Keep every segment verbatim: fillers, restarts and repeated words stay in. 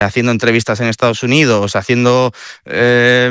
haciendo entrevistas en Estados Unidos, haciendo eh,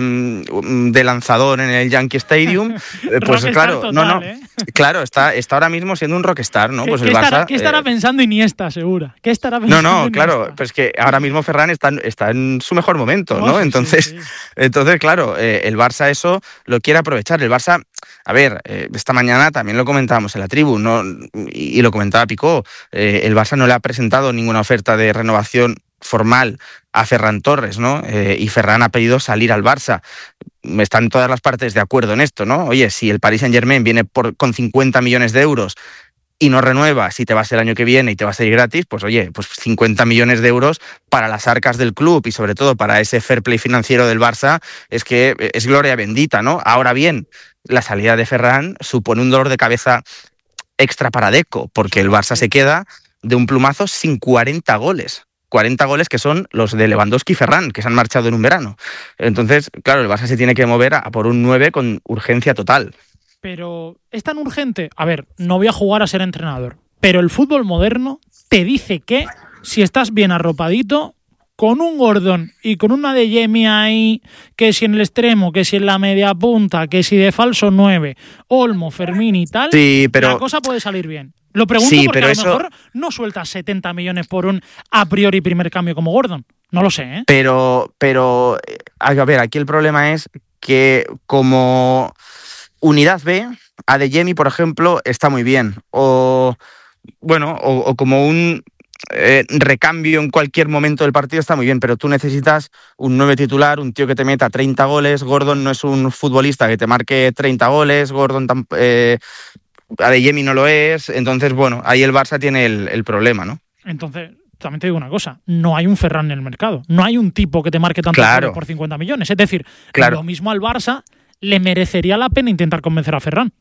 de lanzador en el Yankee Stadium, eh, pues claro, total, no, no, ¿eh? claro, está, está ahora mismo siendo un rockstar, ¿no? ¿Qué, Pues ¿qué el Barça, estará, ¿qué estará eh, pensando Iniesta, segura? ¿Qué estará pensando No, no, Iniesta? claro, pues que ahora mismo Ferran está, está en su mejor momento, ¿no? Oh, sí, entonces, sí, sí. entonces, claro, eh, el Barça eso lo quiere aprovechar. El Barça, a ver, eh, esta mañana también lo comentábamos en la tribu, ¿no? Y, y lo comentaba Picó, eh, el Barça no le ha presentado ninguna oferta de renovación formal a Ferran Torres, ¿no? Eh, y Ferran ha pedido salir al Barça. Están todas las partes de acuerdo en esto, ¿no? Oye, si el Paris Saint-Germain viene por, con cincuenta millones de euros y no renuevas y te vas el año que viene y te vas a ir gratis, pues oye, pues cincuenta millones de euros para las arcas del club y sobre todo para ese fair play financiero del Barça es que es gloria bendita, ¿no? Ahora bien, la salida de Ferran supone un dolor de cabeza extra para Deco, porque el Barça se queda de un plumazo sin cuarenta goles. cuarenta goles que son los de Lewandowski y Ferran, que se han marchado en un verano. Entonces, claro, el Barça se tiene que mover a por un nueve con urgencia total. Pero es tan urgente. A ver, no voy a jugar a ser entrenador, pero el fútbol moderno te dice que si estás bien arropadito, con un Gordon y con una de Jamie ahí, que si en el extremo, que si en la media punta, que si de falso nueve, Olmo, Fermín y tal, sí, pero... la cosa puede salir bien. Lo pregunto sí, porque pero a lo eso... mejor no sueltas setenta millones por un a priori primer cambio como Gordon. No lo sé, ¿eh? Pero, pero, a ver, aquí el problema es que como unidad B, Adeyemi, por ejemplo, está muy bien. O, bueno, o, o como un eh, recambio en cualquier momento del partido está muy bien, pero tú necesitas un nueve titular, un tío que te meta treinta goles. Gordon no es un futbolista que te marque treinta goles. Gordon tampoco... Eh, Adeyemi no lo es, entonces, bueno, ahí el Barça tiene el, el problema, ¿no? Entonces, también te digo una cosa, no hay un Ferran en el mercado, no hay un tipo que te marque tantos claro. goles por cincuenta millones, es decir, claro. lo mismo al Barça le merecería la pena intentar convencer a Ferran.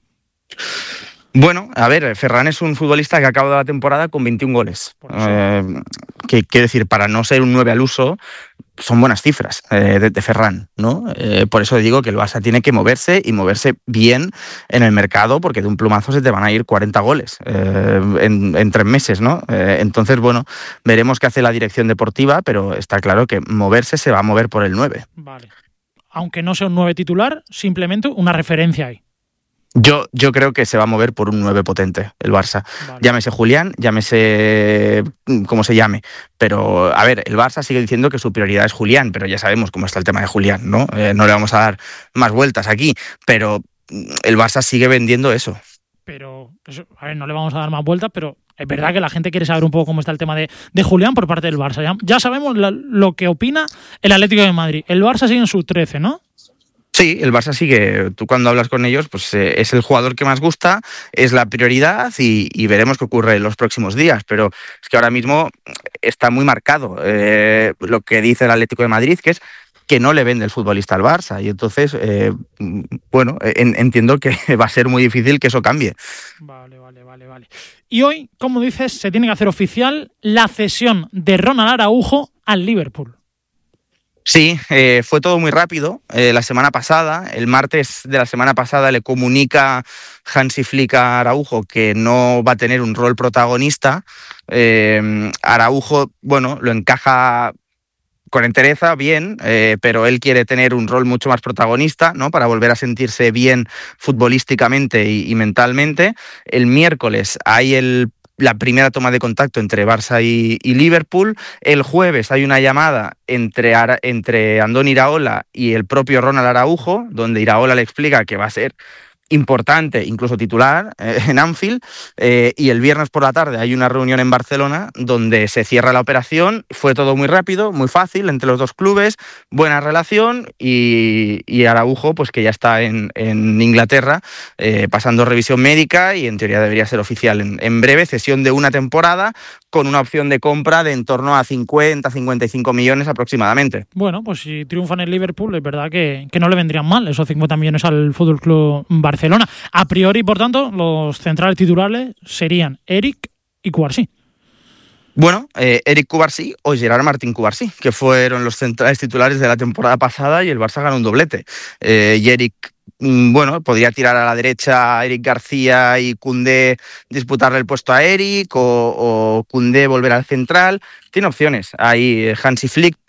Bueno, a ver, Ferran es un futbolista que acaba la temporada con veintiún goles. Eh, que quiere decir, para no ser un nueve al uso, son buenas cifras eh, de, de Ferran, ¿no? Eh, por eso digo que el Barça tiene que moverse y moverse bien en el mercado, porque de un plumazo se te van a ir cuarenta goles eh, en, en tres meses, ¿no? Eh, entonces, bueno, veremos qué hace la dirección deportiva, pero está claro que moverse se va a mover por el nueve. Vale. Aunque no sea un nueve titular, simplemente una referencia ahí. Yo, yo creo que se va a mover por un nueve potente, el Barça. Vale. Llámese Julián, llámese como se llame. Pero, a ver, el Barça sigue diciendo que su prioridad es Julián, pero ya sabemos cómo está el tema de Julián, ¿no? Eh, no le vamos a dar más vueltas aquí, pero el Barça sigue vendiendo eso. Pero, eso, a ver, no le vamos a dar más vueltas, pero es verdad que la gente quiere saber un poco cómo está el tema de, de Julián por parte del Barça. Ya, ya sabemos la, lo que opina el Atlético de Madrid. El Barça sigue en sus trece, ¿no? Sí, el Barça sigue, tú cuando hablas con ellos, pues eh, es el jugador que más gusta, es la prioridad y, y veremos qué ocurre en los próximos días, pero es que ahora mismo está muy marcado eh, lo que dice el Atlético de Madrid, que es que no le vende el futbolista al Barça y entonces, eh, bueno, en, entiendo que va a ser muy difícil que eso cambie. Vale, vale, vale, vale. Y hoy, como dices, se tiene que hacer oficial la cesión de Ronald Araujo al Liverpool. Sí, eh, fue todo muy rápido. Eh, la semana pasada, el martes de la semana pasada, le comunica Hansi Flick a Araujo que no va a tener un rol protagonista. Eh, Araujo, bueno, lo encaja con entereza, bien, eh, pero él quiere tener un rol mucho más protagonista, ¿no? Para volver a sentirse bien futbolísticamente y, y mentalmente. El miércoles hay el la primera toma de contacto entre Barça y, y Liverpool. El jueves hay una llamada entre, Ara, entre Andoni Iraola y el propio Ronald Araujo, donde Iraola le explica que va a ser importante, incluso titular, eh, en Anfield, eh, y el viernes por la tarde hay una reunión en Barcelona donde se cierra la operación. Fue todo muy rápido, muy fácil entre los dos clubes, buena relación y, y Araujo, pues que ya está en, en Inglaterra eh, pasando revisión médica y en teoría debería ser oficial en, en breve, cesión de una temporada con una opción de compra de en torno a cincuenta, cincuenta y cinco millones aproximadamente. Bueno, pues si triunfan en Liverpool es verdad que, que no le vendrían mal esos cincuenta millones al F C Barcelona. Barcelona. A priori, por tanto, los centrales titulares serían Eric y Cubarsí. Bueno, eh, Eric Cubarsí o Gerard Martín Cubarsí, que fueron los centrales titulares de la temporada pasada y el Barça ganó un doblete. Eh, y Eric, bueno, podría tirar a la derecha a Eric García y Koundé disputarle el puesto a Eric, o, o Koundé volver al central. Tiene opciones ahí Hansi Flick.